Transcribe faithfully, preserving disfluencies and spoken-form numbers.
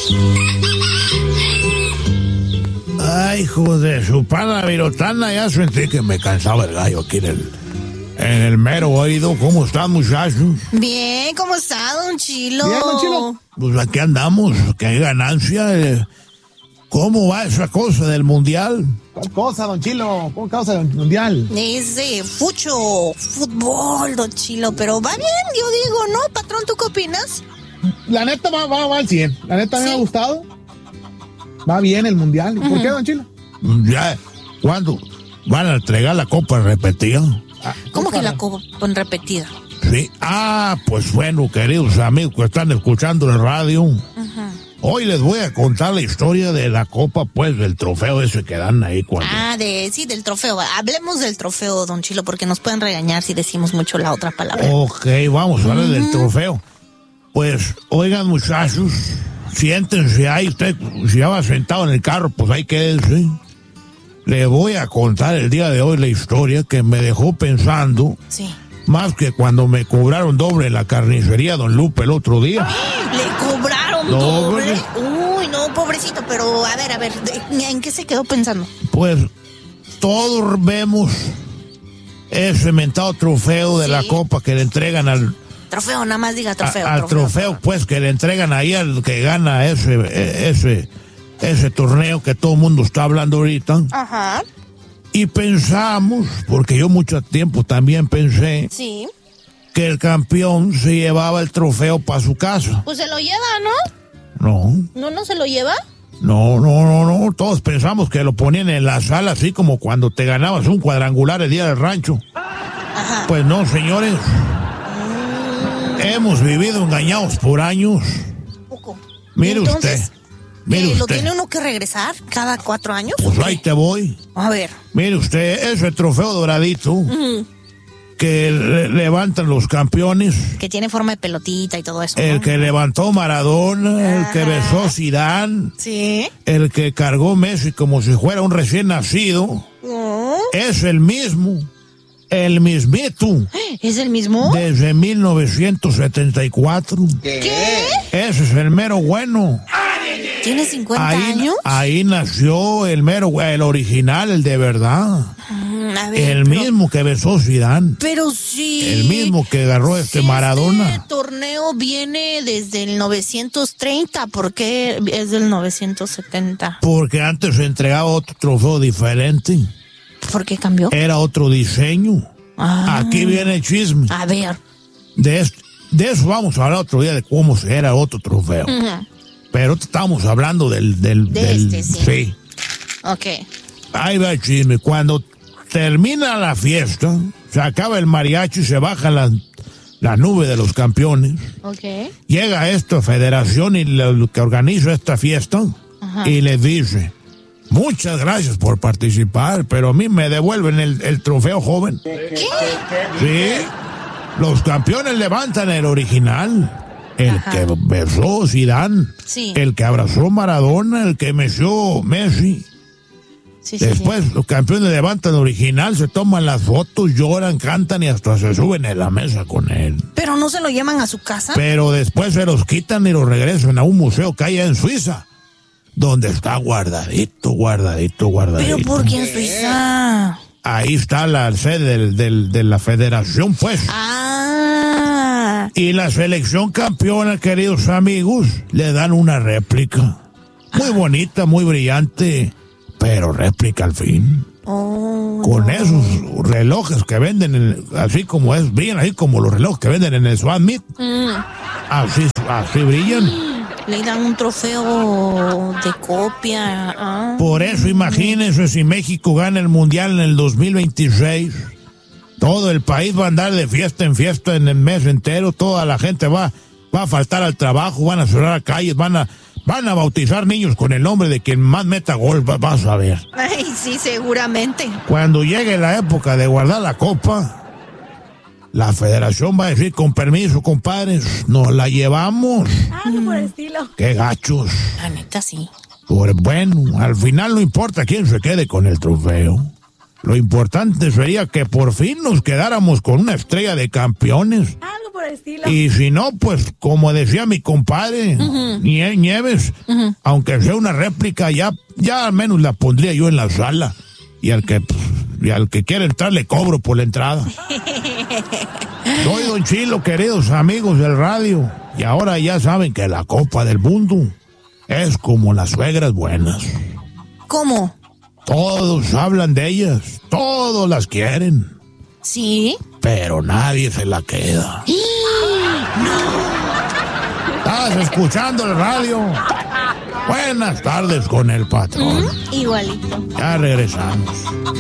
Ay, hijo de su pana virotana, ya sentí que me cansaba el gallo aquí en el, en el mero oído. ¿Cómo están, muchachos? Bien, ¿cómo está, don Chilo? Bien, don Chilo. Pues aquí andamos, que hay ganancia. Eh, ¿Cómo va esa cosa del mundial? ¿Cuál cosa, don Chilo? ¿Cómo causa del mundial? Ese fucho, fútbol, don Chilo, pero va bien, yo digo, ¿no? Patrón, ¿tú qué opinas? La neta va, va, va al cien. La neta ¿Sí? me ha gustado. Va bien el mundial. ¿Por uh-huh. qué, don Chilo? Ya, ¿cuándo van a entregar la copa repetida? Ah, ¿Cómo que la copa repetida? Sí, ah, pues bueno, queridos amigos que están escuchando el radio, uh-huh. hoy les voy a contar la historia de la copa, pues, del trofeo ese que dan ahí cuando... Ah, de, sí, del trofeo. Hablemos del trofeo, don Chilo, porque nos pueden regañar si decimos mucho la otra palabra. Ok, vamos a hablar uh-huh. del trofeo. Pues, oigan, muchachos, siéntense ahí, usted, si ya va sentado en el carro, pues ahí quédense. Le voy a contar el día de hoy la historia que me dejó pensando. Sí. Más que cuando me cobraron doble en la carnicería Don Lupe el otro día. ¿Le cobraron doble? Uy, no, pobrecito, pero a ver, a ver, ¿en qué se quedó pensando? Pues todos vemos ese mentado trofeo de ¿sí? la copa que le entregan al... Trofeo, nada más diga trofeo. A, al trofeo, trofeo, pues, que le entregan ahí al que gana ese, ese, ese torneo que todo el mundo está hablando ahorita. Ajá. Y pensamos, porque yo mucho tiempo también pensé, sí. que el campeón se llevaba el trofeo para su casa. Pues se lo lleva, ¿no? No. ¿No, no se lo lleva? No, no, no, no. Todos pensamos que lo ponían en la sala, así como cuando te ganabas un cuadrangular el día del rancho. Ajá. Pues no, señores. Hemos vivido engañados por años. Poco. Mire Entonces, usted. Mire ¿lo usted. tiene uno que regresar cada cuatro años? Pues ahí te voy. A ver. Mire usted, ese trofeo doradito uh-huh. que le- levantan los campeones. Que tiene forma de pelotita y todo eso. El ¿no? que levantó Maradona, el que besó Zidane, Sí. el que cargó Messi como si fuera un recién nacido. Uh-huh. Es el mismo. El mismito. ¿Es el mismo? Desde mil novecientos setenta y cuatro. ¿Qué? Ese es el mero bueno. ¿Tiene cincuenta Ahí, años? ahí nació el mero, el original, el de verdad. Mm, a ver, El pero, mismo que besó Zidane. Pero sí. El mismo que agarró este si Maradona. Este torneo viene desde el novecientos treinta. ¿Por qué es del novecientos setenta? Porque antes se entregaba otro trofeo diferente. ¿Por qué cambió? Era otro diseño. Ah. Aquí viene el chisme. A ver. De, est- de eso vamos a hablar otro día, de cómo era otro trofeo. Uh-huh. Pero estamos hablando del... del, De del este, sí. sí. Ok. Ahí va el chisme. Cuando termina la fiesta, se acaba el mariachi, se baja la, la nube de los campeones. Ok. Llega esta federación y lo que organiza esta fiesta Ajá. y le dice: muchas gracias por participar, pero a mí me devuelven el, el trofeo joven. ¿Qué? Sí, los campeones levantan el original. El Ajá. que besó Zidane, Sí. el que abrazó Maradona, el que meció Messi. Sí, sí, Después sí. los campeones levantan el original, se toman las fotos, lloran, cantan y hasta se suben en la mesa con él. ¿Pero no se lo llevan a su casa? Pero después se los quitan y los regresan a un museo que hay en Suiza, donde está guardadito, guardadito, guardadito. ¿Pero por qué en Suiza? Ahí está la sede del, del, de la federación, pues. Ah. Y la selección campeona, queridos amigos, le dan una réplica. Muy bonita, muy brillante, pero réplica al fin. Oh. Con esos relojes que venden, en- así como es, brillan así como los relojes que venden en el Swan Meet. Mm. Así, así brillan. Le dan un trofeo de copia. Ah. Por eso, imagínense si México gana el Mundial en el dos mil veintiséis. Todo el país va a andar de fiesta en fiesta en el mes entero. Toda la gente va, va a faltar al trabajo, van a cerrar calles, van a, van a bautizar niños con el nombre de quien más meta gol. va- Vas a ver. Ay, sí, seguramente. Cuando llegue la época de guardar la copa, la federación va a decir: con permiso, compadres, nos la llevamos. Algo por el estilo. Qué gachos. La neta, sí. Pues bueno, al final no importa quién se quede con el trofeo. Lo importante sería que por fin nos quedáramos con una estrella de campeones. Algo por estilo. Y si no, pues como decía mi compadre, uh-huh. Nie- Nieves, uh-huh. aunque sea una réplica, ya, ya al menos la pondría yo en la sala. Y al que, y al que quiera entrar le cobro por la entrada. Soy Don Chilo, queridos amigos del radio. Y ahora ya saben que la Copa del Mundo es como las suegras buenas. ¿Cómo? Todos hablan de ellas, todos las quieren. ¿Sí? Pero nadie se la queda. ¡No! ¿Estás escuchando el radio? Buenas tardes con el patrón. Mm, igualito. Ya regresamos.